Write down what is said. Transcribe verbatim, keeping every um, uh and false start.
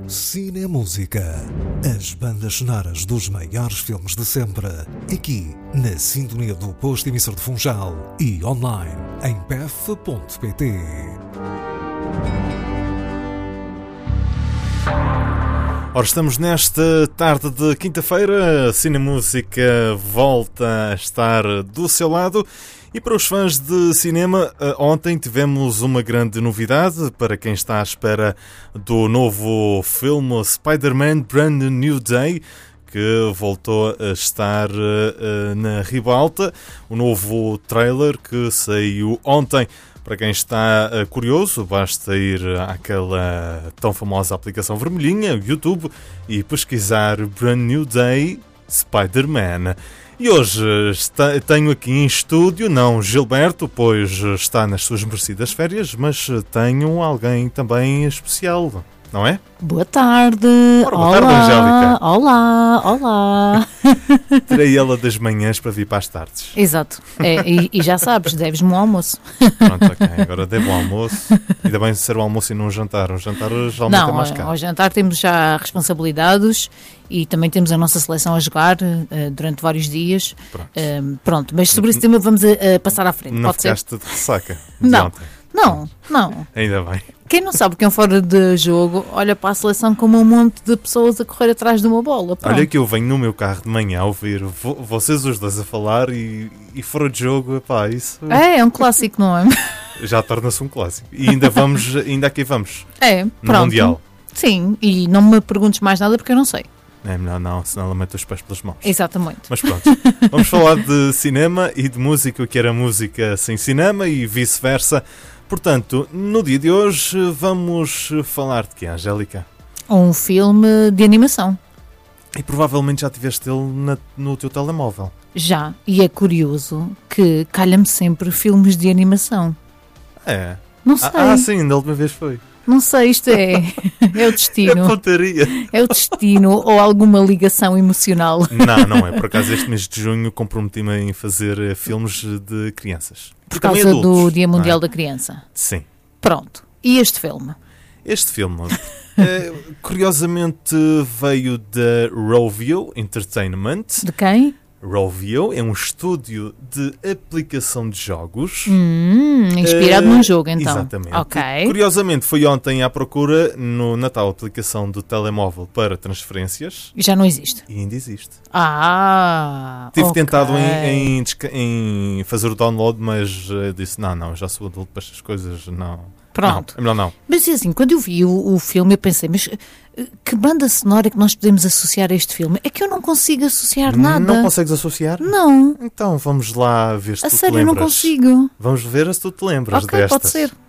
Cinemúsica. As bandas sonoras dos maiores filmes de sempre. Aqui, na sintonia do posto emissor de Funchal e online em p f ponto p t. Ora, estamos nesta tarde de quinta-feira. A Cinemúsica volta a estar do seu lado. E para os fãs de cinema, ontem tivemos uma grande novidade para quem está à espera do novo filme Spider-Man Brand New Day, que voltou a estar uh, na ribalta. O novo trailer que saiu ontem. Para quem está uh, curioso, basta ir àquela tão famosa aplicação vermelhinha, YouTube, e pesquisar Brand New Day Spider-Man. E hoje está, tenho aqui em estúdio, não Gilberto, pois está nas suas merecidas férias, mas tenho alguém também especial, não é? Boa tarde. Ora, boa olá, tarde, Angélica. Olá, olá. Terei ela das manhãs para vir para as tardes. Exato. É, e, e já sabes, deves-me um almoço. Pronto, ok. Agora devo o almoço. Ainda bem ser o almoço e não um jantar. Um jantar geralmente Não, é mais caro. ao jantar temos já responsabilidades e também temos a nossa seleção a jogar uh, durante vários dias. Pronto. Uh, pronto, mas sobre esse tema vamos a, a passar à frente. Não Pode ser? ficaste de ressaca de Não. ontem. Não, não. Ainda bem. Quem não sabe que é um fora de jogo olha para a seleção como um monte de pessoas a correr atrás de uma bola. Pronto. Olha que eu venho no meu carro de manhã a ouvir vo- vocês os dois a falar e, e fora de jogo, epá, isso É, é um clássico, não é? já torna-se um clássico. E ainda vamos, ainda aqui vamos, É, no pronto. Mundial. Sim, e não me perguntes mais nada porque eu não sei. É melhor não, senão ela mete os pés pelas mãos. Exatamente. Mas pronto, vamos falar de cinema e de música, o que era música sem cinema e vice-versa. Portanto, no dia de hoje vamos falar de quê, Angélica? Um filme de animação. E provavelmente já tiveste ele na, no teu telemóvel. Já. E é curioso que calha-me sempre filmes de animação. É. Não sei. Ah, ah, sim, da última vez foi. Não sei, isto é, é o É destino. pontaria. É o destino ou alguma ligação emocional. Não, não é. Por acaso este mês de junho comprometi-me em fazer eh, filmes de crianças. Por E também causa adultos, do Dia não é? Mundial da Criança. Sim. Pronto. E este filme? Este filme, eh, curiosamente, veio da Rovio Entertainment. De quem? Rovio é um estúdio de aplicação de jogos. Hum, inspirado Eh, num jogo, então. Exatamente. Ok. Curiosamente, foi ontem à procura no Natal aplicação do telemóvel para transferências Já não existe. e ainda existe. Ah, Tive ok. tentado em, em, desca- em fazer o download, mas eh, disse, não, não, já sou adulto para estas coisas, não. Pronto. Não, é melhor não. Mas assim, quando eu vi o, o filme, eu pensei, mas eh, que banda sonora é que nós podemos associar a este filme? É que eu não consigo associar nada. Não consegues associar? Não, Então vamos lá ver se a tu sério, te eu não lembras. consigo. Vamos ver se tu te lembras Ok, destas. pode ser.